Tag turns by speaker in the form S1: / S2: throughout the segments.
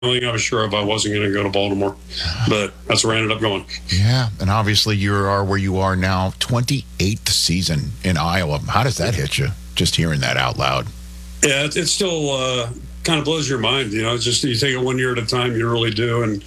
S1: thing I was sure of, I wasn't going to go to Baltimore, but that's where I ended up going.
S2: Yeah, and obviously you are where you are now, 28th season in Iowa. How does that hit you, just hearing that out loud?
S1: Yeah, it still kind of blows your mind. It's just you take it 1 year at a time, you really do. And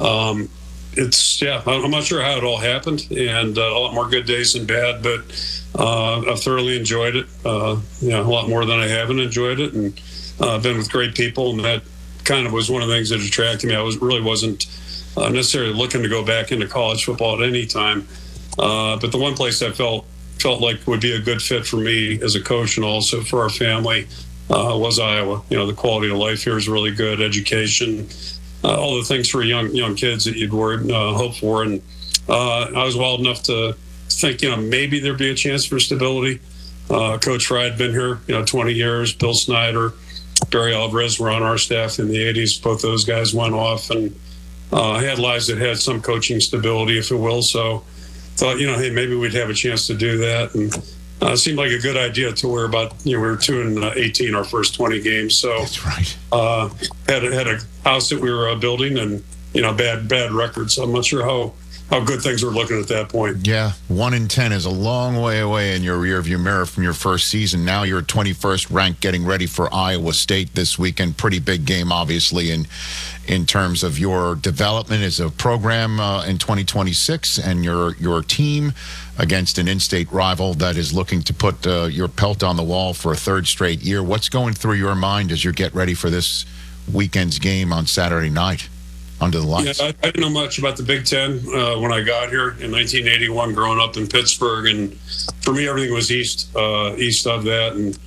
S1: I'm not sure how it all happened, and a lot more good days than bad, but I've thoroughly enjoyed it, a lot more than I haven't enjoyed it, and been with great people, and that kind of was one of the things that attracted me. I really wasn't necessarily looking to go back into college football at any time, but the one place I felt like would be a good fit for me as a coach and also for our family was Iowa. The quality of life here is really good, education, all the things for young kids that you'd hope for. And I was wild enough to think, maybe there'd be a chance for stability. Coach Fry had been here, 20 years. Bill Snyder, Barry Alvarez were on our staff in the 80s. Both those guys went off, and I had lives that had some coaching stability, if you will. So thought, hey, maybe we'd have a chance to do that. And it seemed like a good idea to where about, we were 2-18 our first 20 games. So
S2: that's right.
S1: Had a house that we were building, and, bad records. So I'm not sure how good things were looking at that point.
S2: Yeah, 1-10 is a long way away in your rearview mirror from your first season. Now you're 21st ranked, getting ready for Iowa State this weekend. Pretty big game, obviously, in terms of your development as a program in 2026, and your team against an in-state rival that is looking to put your pelt on the wall for a third straight year. What's going through your mind as you get ready for this weekend's game on Saturday night under the lights?
S1: Yeah, I didn't know much about the Big Ten when I got here in 1981, growing up in Pittsburgh, and for me everything was east of that, and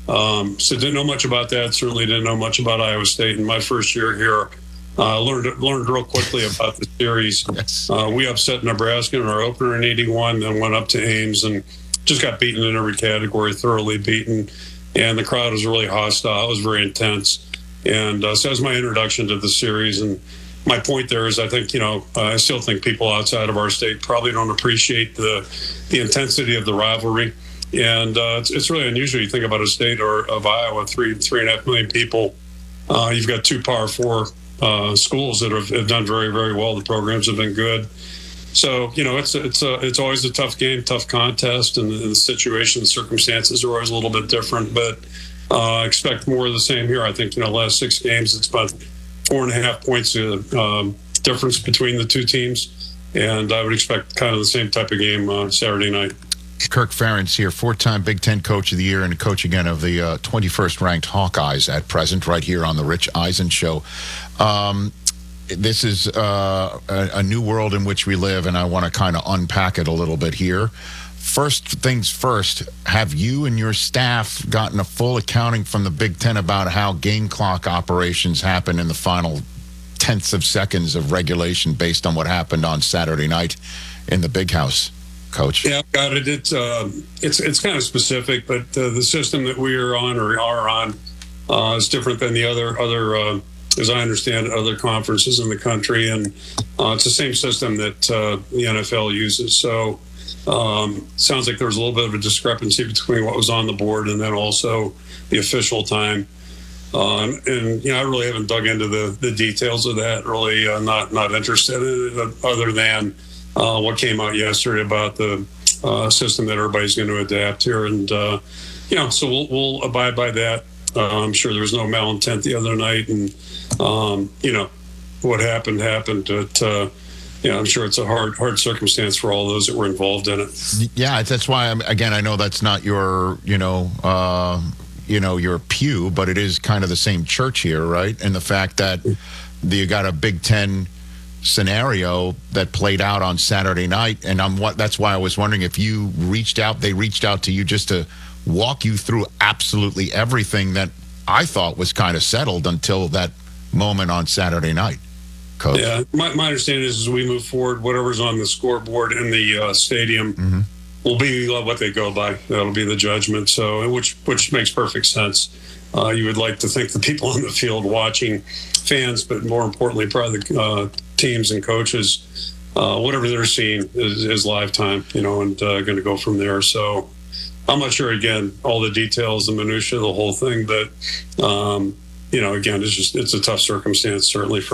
S1: so didn't know much about that. Certainly didn't know much about Iowa State. In my first year here, learned real quickly about the series.
S2: Yes.
S1: We upset Nebraska in our opener in 81, then went up to Ames and just got beaten in every category, thoroughly beaten, and the crowd was really hostile. It was very intense, and so that was my introduction to the series. And my point there is, I think, I still think people outside of our state probably don't appreciate the intensity of the rivalry. And it's really unusual. You think about a state of Iowa, 3.5 million people. You've got two Power 4 schools that have done very, very well. The programs have been good. So, it's always a tough game, tough contest, and the situation, the circumstances are always a little bit different. But expect more of the same here. I think, last 6 games, it's about 4.5 points difference between the two teams, and I would expect kind of the same type of game on Saturday night.
S2: Kirk Ferentz here, 4-time Big Ten Coach of the Year and coach again of the 21st ranked Hawkeyes at present, right here on the Rich Eisen Show. This is a new world in which we live, and I want to kind of unpack it a little bit here. First things first, have you and your staff gotten a full accounting from the Big Ten about how game clock operations happen in the final tenths of seconds of regulation based on what happened on Saturday night in the Big House, Coach?
S1: Yeah, got it. It's kind of specific, but the system that we are on is different than the other as I understand it, other conferences in the country, and it's the same system that the NFL uses. So sounds like there was a little bit of a discrepancy between what was on the board and then also the official time. And I really haven't dug into the details of that. Really, not interested in it, other than what came out yesterday about the system that everybody's going to adapt here. And so we'll abide by that. I'm sure there was no malintent the other night, and what happened. But I'm sure it's a hard circumstance for all those that were involved in it.
S2: Yeah, that's why I know that's not your your pew, but it is kind of the same church here, right? And the fact that you got a Big Ten scenario that played out on Saturday night, and that's why I was wondering if they reached out to you just to walk you through absolutely everything that I thought was kind of settled until that moment on Saturday night. Coach.
S1: Yeah, my understanding is as we move forward, whatever's on the scoreboard in the stadium will be what they go by. That'll be the judgment. So, which makes perfect sense. You would like to think the people on the field watching, fans, but more importantly, probably the teams and coaches, whatever they're seeing is live time, and going to go from there. So I'm not sure, again, all the details, the minutia, the whole thing, but you know, again, it's a tough circumstance, certainly for